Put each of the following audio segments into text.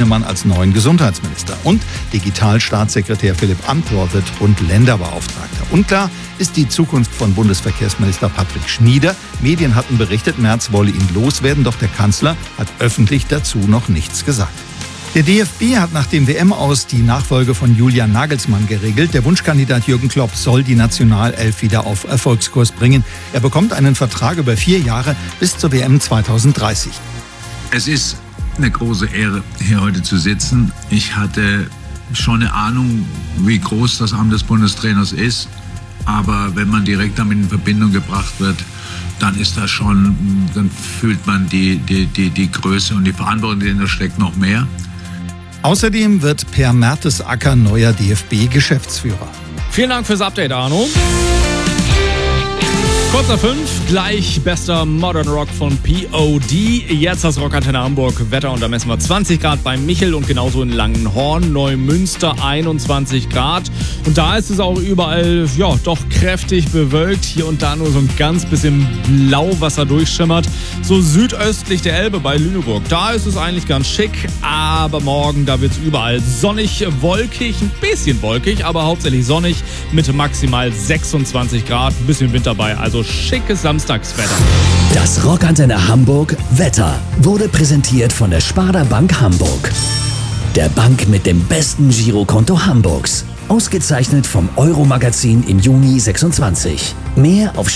Lünemann als neuen Gesundheitsminister. Und Digitalstaatssekretär Philipp Amthor wird Bund-Länder-Beauftragter. Unklar ist die Zukunft von Bundesverkehrsminister Patrick Schmieder. Medien hatten berichtet, Merz wolle ihn loswerden, doch der Kanzler hat öffentlich dazu noch nichts gesagt. Der DFB hat nach dem WM-Aus die Nachfolge von Julian Nagelsmann geregelt. Der Wunschkandidat Jürgen Klopp soll die Nationalelf wieder auf Erfolgskurs bringen. Er bekommt einen Vertrag über 4 Jahre bis zur WM 2030. Es ist eine große Ehre, hier heute zu sitzen. Ich hatte schon eine Ahnung, wie groß das Amt des Bundestrainers ist. Aber wenn man direkt damit in Verbindung gebracht wird, dann ist das schon, dann fühlt man die Größe und die Verantwortung, die dahinter steckt, noch mehr. Außerdem wird Per Mertesacker neuer DFB-Geschäftsführer. Vielen Dank fürs Update, Arno. Kurz nach 5, gleich bester Modern Rock von POD. Jetzt das Rockantenne Hamburg Wetter und da messen wir 20 Grad bei Michel und genauso in Langenhorn, Neumünster 21 Grad. Und da ist es auch überall, ja, doch kräftig bewölkt. Hier und da nur so ein ganz bisschen blau, was da durchschimmert. So südöstlich der Elbe bei Lüneburg. Da ist es eigentlich ganz schick, aber morgen, da wird es überall sonnig, wolkig, ein bisschen wolkig, aber hauptsächlich sonnig mit maximal 26 Grad. Ein bisschen Wind dabei, also schickes Samstagswetter. Das Rockantenne Hamburg Wetter wurde präsentiert von der Sparda Bank Hamburg. Der Bank mit dem besten Girokonto Hamburgs. Ausgezeichnet vom Euro-Magazin im Juni 26. Mehr auf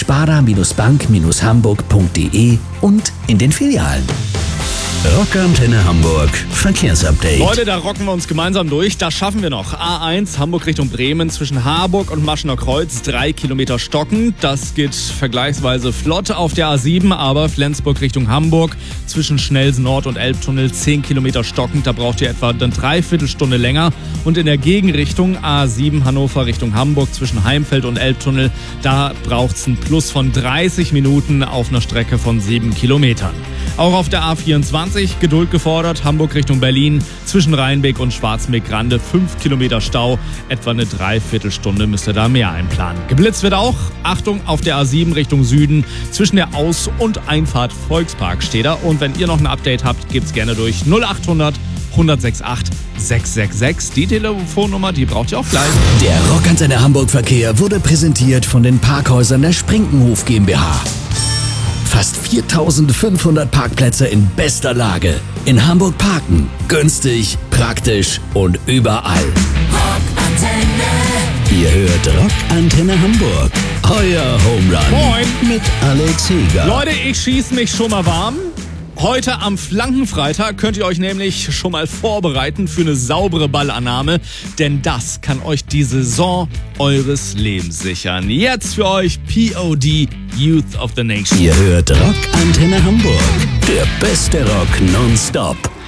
sparda-bank-hamburg.de und in den Filialen. Rockantenne Hamburg Verkehrsupdate. Leute, da rocken wir uns gemeinsam durch. Das schaffen wir noch. A1 Hamburg Richtung Bremen zwischen Harburg und Maschener Kreuz 3 Kilometer stocken. Das geht vergleichsweise flott auf der A7, aber Flensburg Richtung Hamburg zwischen Schnelsen Nord und Elbtunnel 10 Kilometer stockend. Da braucht ihr etwa eine Dreiviertelstunde länger. Und in der Gegenrichtung A7 Hannover Richtung Hamburg zwischen Heimfeld und Elbtunnel, da braucht es einen Plus von 30 Minuten auf einer Strecke von 7 Kilometern. Auch auf der A24 Geduld gefordert, Hamburg Richtung Berlin, zwischen Rheinbeck und Schwarzmeer-Grande 5 Kilometer Stau, etwa eine Dreiviertelstunde müsst ihr da mehr einplanen. Geblitzt wird auch, Achtung, auf der A7 Richtung Süden, zwischen der Aus- und Einfahrt Volkspark steht er. Und wenn ihr noch ein Update habt, gebt's gerne durch 0800 1068 666. Die Telefonnummer, die braucht ihr auch gleich. Der Rockantenne Hamburg Verkehr wurde präsentiert von den Parkhäusern der Sprinkenhof GmbH. Fast 4.500 Parkplätze in bester Lage. In Hamburg parken. Günstig, praktisch und überall. Rockantenne. Ihr hört Rockantenne Hamburg. Euer Home Run. Moin. Mit Alex Heger. Leute, ich schieße mich schon mal warm. Heute am Flankenfreitag könnt ihr euch nämlich schon mal vorbereiten für eine saubere Ballannahme, denn das kann euch die Saison eures Lebens sichern. Jetzt für euch POD, Youth of the Nation. Ihr hört Rockantenne Hamburg. Der beste Rock nonstop.